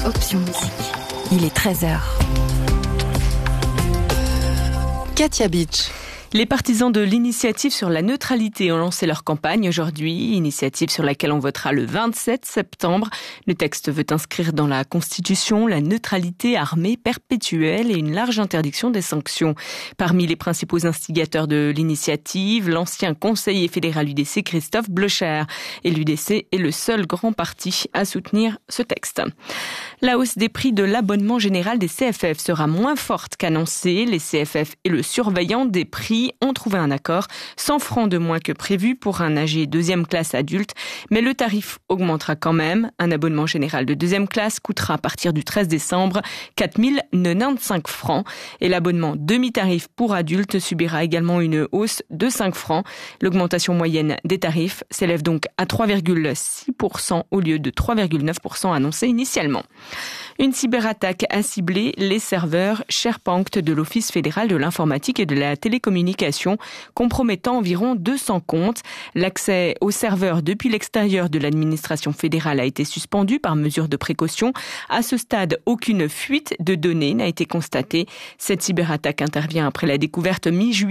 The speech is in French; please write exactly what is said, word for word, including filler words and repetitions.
Option musique. Il est treize heures. Katia Beach. Les partisans de l'initiative sur la neutralité ont lancé leur campagne aujourd'hui, initiative sur laquelle on votera le vingt-sept septembre. Le texte veut inscrire dans la Constitution la neutralité armée perpétuelle et une large interdiction des sanctions. Parmi les principaux instigateurs de l'initiative, l'ancien conseiller fédéral U D C Christophe Blocher. Et l'U D C est le seul grand parti à soutenir ce texte. La hausse des prix de l'abonnement général des C F F sera moins forte qu'annoncé. Les C F F et le surveillant des prix ont trouvé un accord, cent francs de moins que prévu pour un âgé deuxième classe adulte, mais le tarif augmentera quand même. Un abonnement général de deuxième classe coûtera à partir du treize décembre quatre mille quatre-vingt-quinze francs et l'abonnement demi-tarif pour adultes subira également une hausse de cinq francs. L'augmentation moyenne des tarifs s'élève donc à trois virgule six pour cent au lieu de trois virgule neuf pour cent annoncé initialement. Une cyberattaque a ciblé les serveurs SharePoint de l'Office fédéral de l'informatique et de la télécommunication, compromettant environ deux cents comptes. L'accès aux serveurs depuis l'extérieur de l'administration fédérale a été suspendu par mesure de précaution. À ce stade, aucune fuite de données n'a été constatée. Cette cyberattaque intervient après la découverte mi-juillet